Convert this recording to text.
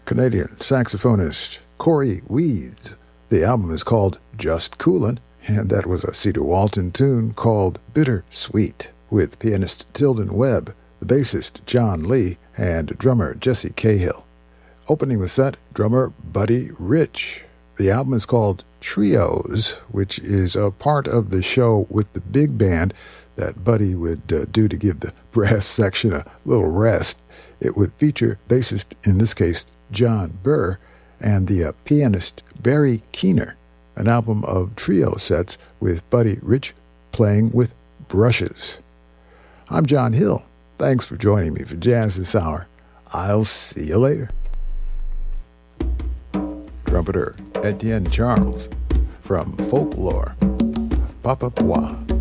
Canadian saxophonist Corey Weeds. The album is called Just Coolin', and that was a Cedar Walton tune called Bitter Sweet, with pianist Tilden Webb, the bassist John Lee, and drummer Jesse Cahill. Opening the set, drummer Buddy Rich. The album is called Trios, which is a part of the show with the big band that Buddy would do to give the brass section a little rest. It would feature bassist, in this case, John Burr, and the pianist Barry Keener, an album of trio sets with Buddy Rich playing with brushes. I'm John Hill. Thanks for joining me for Jazz This Hour. I'll see you later. Trumpeter Etienne Charles from Folklore, Papa Pois.